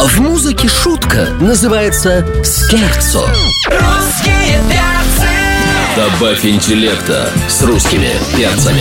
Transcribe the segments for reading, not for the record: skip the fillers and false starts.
А в музыке шутка называется скерцо. Русские перцы. Добавь интеллекта с русскими перцами.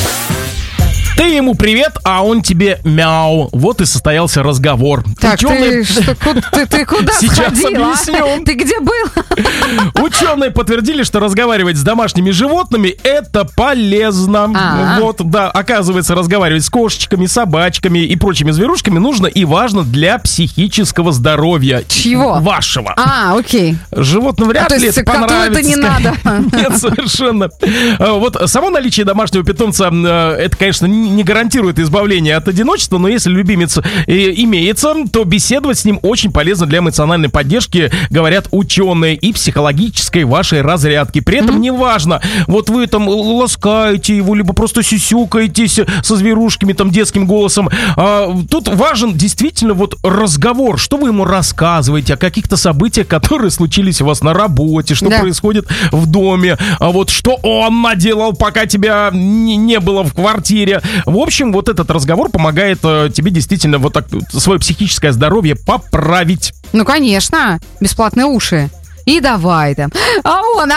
Ты ему привет, а он тебе мяу. Вот и состоялся разговор. Так, ты куда Сейчас сходил, объясню. Ты где был? Ученые подтвердили, что разговаривать с домашними животными — это полезно. Вот, да, оказывается, разговаривать с кошечками, собачками и прочими зверушками нужно и важно для психического здоровья. Чьего? Вашего. Окей. Животным вряд ли это понравится. То есть коту это не надо? Нет, совершенно. Вот само наличие домашнего питомца, это, конечно, не гарантирует избавление от одиночества, но если любимец имеется, то беседовать с ним очень полезно для эмоциональной поддержки, говорят ученые, и психологической вашей разрядки. При этом неважно, вот вы там ласкаете его, либо просто сюсюкаетесь со зверушками, там, детским голосом. Тут важен действительно вот разговор, что вы ему рассказываете о каких-то событиях, которые случились у вас на работе, что происходит в доме, вот что он наделал, пока тебя не было в квартире. В общем, вот этот разговор помогает тебе действительно вот так свое психическое здоровье поправить. Ну, конечно, бесплатные уши. И давай там. А он,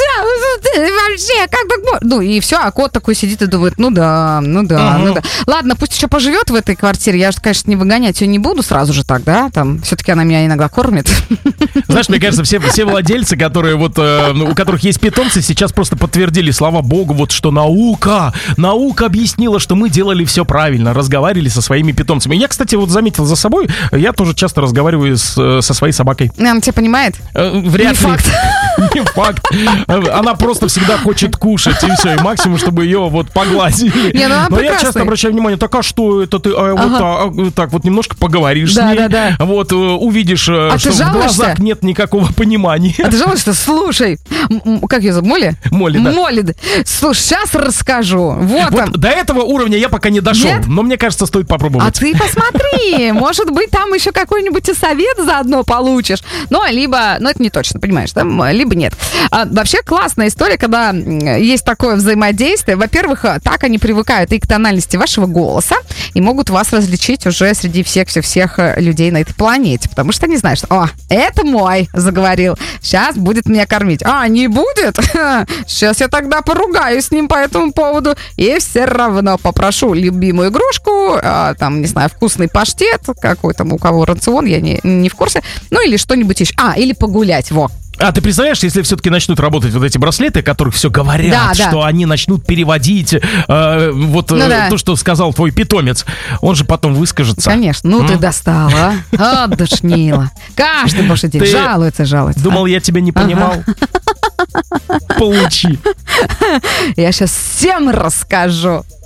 вообще, как так? Ну, и все, а кот такой сидит и думает, ну да. Ладно, пусть еще поживет в этой квартире. Я же, конечно, не выгонять ее не буду сразу же так, да? Там, все-таки она меня иногда кормит. Знаешь, мне кажется, все владельцы, которые вот, у которых есть питомцы, сейчас просто подтвердили, слава богу, вот что наука объяснила, что мы делали все правильно, разговаривали со своими питомцами. Я, кстати, вот заметил за собой, я тоже часто разговариваю со своей собакой. Она тебя понимает? Вряд ли. Не факт. Она просто всегда хочет кушать, и все. И максимум, чтобы ее вот погладили. Но я часто обращаю внимание, так, а что это ты? Вот так вот немножко поговоришь с ней. Вот увидишь, что в глазах нет никакого понимания. А ты жалуешься? Слушай, как ее зовут? Молли? Молли, да. Молли. Слушай, сейчас расскажу. Вот до этого уровня я пока не дошел. Но мне кажется, стоит попробовать. А ты посмотри. Может быть, там еще какой-нибудь и совет заодно получишь. Ну, либо, это не точно, понимаешь, да? Либо нет. Вообще классная история, когда есть такое взаимодействие. Во-первых, так они привыкают и к тональности вашего голоса, и могут вас различить уже среди всех людей на этой планете. Потому что они знают, что, это мой заговорил, сейчас будет меня кормить. Не будет? Сейчас я тогда поругаюсь с ним по этому поводу, и все равно попрошу любимую игрушку, там, не знаю, вкусный паштет, какой там у кого рацион, я не в курсе, ну или что-нибудь еще. Или погулять, ты представляешь, если все-таки начнут работать вот эти браслеты, о которых все говорят, что они начнут переводить то, что сказал твой питомец, он же потом выскажется. Конечно, ты достала, отдушнила. Каждый божий день жалуется. Думал, я тебя не понимал. Получи. Я сейчас всем расскажу.